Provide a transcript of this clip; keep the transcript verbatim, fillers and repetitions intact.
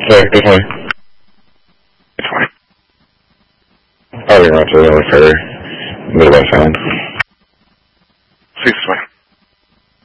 Yeah, good morning. It's fine. Probably around to the North Ferry, Midwest Sound. six twenty.